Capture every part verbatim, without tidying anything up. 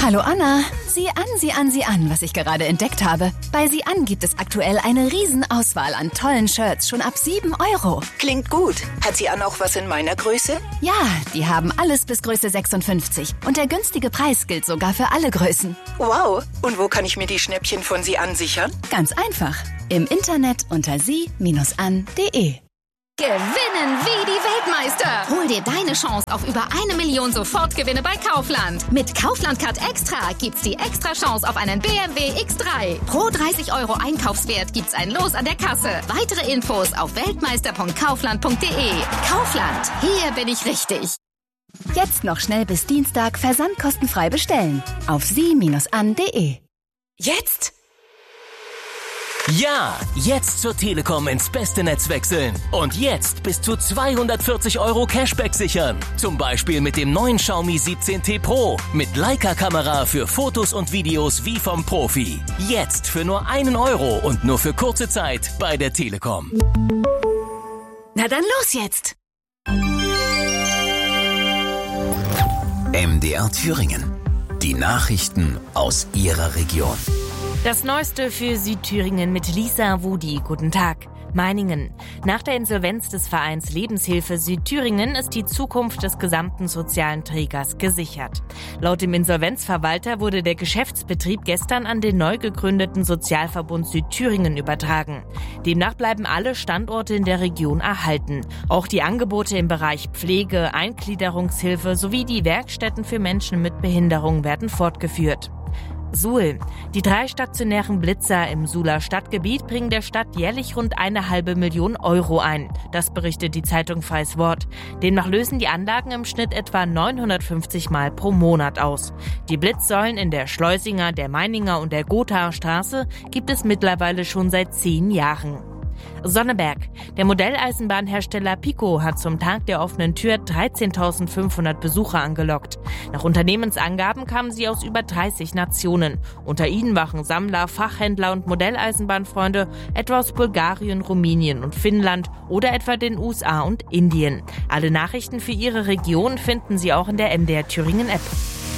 Hallo Anna, sieh an, sieh an, sieh an, was ich gerade entdeckt habe. Bei Sieh an gibt es aktuell eine Riesenauswahl an tollen Shirts, schon ab sieben Euro. Klingt gut. Hat Sieh an auch was in meiner Größe? Ja, die haben alles bis Größe sechsundfünfzig. Und der günstige Preis gilt sogar für alle Größen. Wow, und wo kann ich mir die Schnäppchen von Sieh an sichern? Ganz einfach, im Internet unter sie Bindestrich an punkt de. Gewinnen wie die Weltmeister! Hol dir deine Chance auf über eine Million Sofortgewinne bei Kaufland. Mit Kaufland Card Extra gibt's die extra Chance auf einen B M W X drei. Pro dreißig Euro Einkaufswert gibt's ein Los an der Kasse. Weitere Infos auf weltmeister punkt kaufland punkt de. Kaufland, hier bin ich richtig. Jetzt noch schnell bis Dienstag versandkostenfrei bestellen. Auf sie Bindestrich an punkt de. Jetzt? Ja, jetzt zur Telekom ins beste Netz wechseln. Und jetzt bis zu zweihundertvierzig Euro Cashback sichern. Zum Beispiel mit dem neuen Xiaomi siebzehn T Pro. Mit Leica-Kamera für Fotos und Videos wie vom Profi. Jetzt für nur einen Euro und nur für kurze Zeit bei der Telekom. Na dann los jetzt! M D R Thüringen. Die Nachrichten aus Ihrer Region. Das Neueste für Südthüringen mit Lisa Wudi. Guten Tag. Meiningen. Nach der Insolvenz des Vereins Lebenshilfe Südthüringen ist die Zukunft des gesamten sozialen Trägers gesichert. Laut dem Insolvenzverwalter wurde der Geschäftsbetrieb gestern an den neu gegründeten Sozialverbund Südthüringen übertragen. Demnach bleiben alle Standorte in der Region erhalten. Auch die Angebote im Bereich Pflege, Eingliederungshilfe sowie die Werkstätten für Menschen mit Behinderung werden fortgeführt. Suhl. Die drei stationären Blitzer im Suhler Stadtgebiet bringen der Stadt jährlich rund eine halbe Million Euro ein. Das berichtet die Zeitung Freies Wort. Demnach lösen die Anlagen im Schnitt etwa neunhundertfünfzig Mal pro Monat aus. Die Blitzsäulen in der Schleusinger, der Meininger und der Gothaer Straße gibt es mittlerweile schon seit zehn Jahren. Sonneberg. Der Modelleisenbahnhersteller Pico hat zum Tag der offenen Tür dreizehntausendfünfhundert Besucher angelockt. Nach Unternehmensangaben kamen sie aus über dreißig Nationen. Unter ihnen waren Sammler, Fachhändler und Modelleisenbahnfreunde etwa aus Bulgarien, Rumänien und Finnland oder etwa den U S A und Indien. Alle Nachrichten für Ihre Region finden Sie auch in der M D R Thüringen App.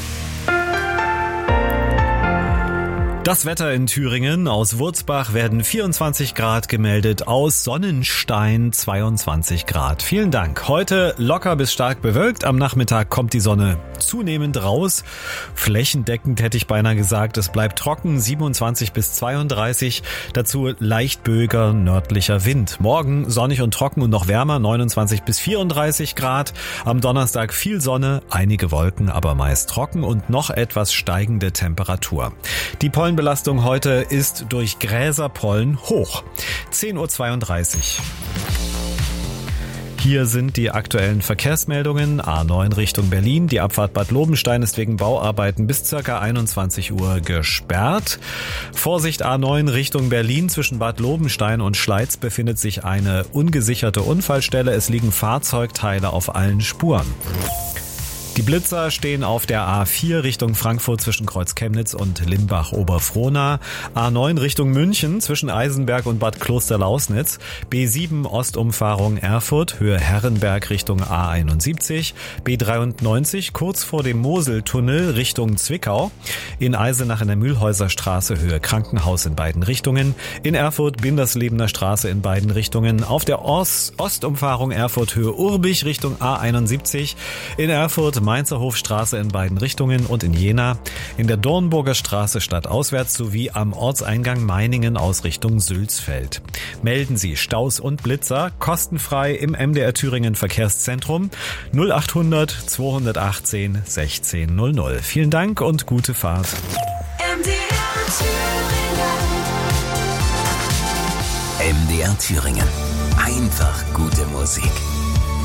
Das Wetter in Thüringen. Aus Wurzbach werden vierundzwanzig Grad gemeldet, aus Sonnenstein zweiundzwanzig Grad. Vielen Dank. Heute locker bis stark bewölkt. Am Nachmittag kommt die Sonne zunehmend raus. Flächendeckend hätte ich beinahe gesagt. Es bleibt trocken, siebenundzwanzig bis zweiunddreißig. Dazu leicht böiger nördlicher Wind. Morgen sonnig und trocken und noch wärmer, neunundzwanzig bis vierunddreißig Grad. Am Donnerstag viel Sonne, einige Wolken, aber meist trocken und noch etwas steigende Temperatur. Die Pollen Belastung heute ist durch Gräserpollen hoch. zehn Uhr zweiunddreißig. Hier sind die aktuellen Verkehrsmeldungen. A neun Richtung Berlin. Die Abfahrt Bad Lobenstein ist wegen Bauarbeiten bis ca. einundzwanzig Uhr gesperrt. Vorsicht A neun Richtung Berlin. Zwischen Bad Lobenstein und Schleiz befindet sich eine ungesicherte Unfallstelle. Es liegen Fahrzeugteile auf allen Spuren. Die Blitzer stehen auf der A vier Richtung Frankfurt zwischen Kreuz Chemnitz und Limbach-Oberfrohna, A neun Richtung München zwischen Eisenberg und Bad Klosterlausnitz, B sieben Ostumfahrung Erfurt, Höhe Herrenberg Richtung A einundsiebzig, B dreiundneunzig kurz vor dem Moseltunnel Richtung Zwickau, in Eisenach in der Mühlhäuser Straße Höhe Krankenhaus in beiden Richtungen, in Erfurt Binderslebener Straße in beiden Richtungen, auf der Ost- Ostumfahrung Erfurt Höhe Urbich Richtung A einundsiebzig, in Erfurt Mainzer Hofstraße in beiden Richtungen und in Jena in der Dornburger Straße stadtauswärts sowie am Ortseingang Meiningen aus Richtung Sülzfeld. Melden Sie Staus und Blitzer kostenfrei im M D R Thüringen Verkehrszentrum null achthundert zweihundertachtzehn sechzehn null null. Vielen Dank und gute Fahrt. M D R Thüringen. M D R Thüringen. Einfach gute Musik.